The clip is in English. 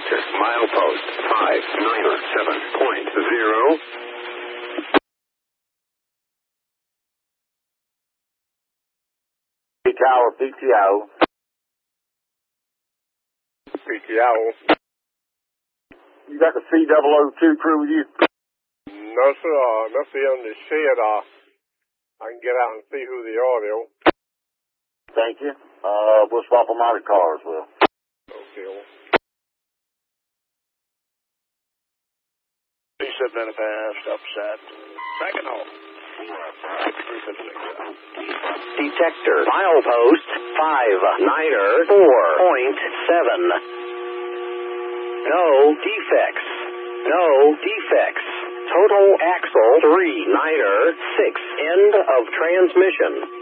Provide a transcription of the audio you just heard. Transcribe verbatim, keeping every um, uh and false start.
detector. Milepost five nine seven point zero. Tower, P T O. P T O. You got the C double O two crew with you? No, sir. Uh, must be on the shed. Uh, I can get out and see who they are, though. Thank you. Uh, we'll swap them out of cars, well. Okay. B seven and a half, stop set. Second hole. Detector. Milepost five niner four point seven. No defects. No defects. Total axle three niner six. End of transmission.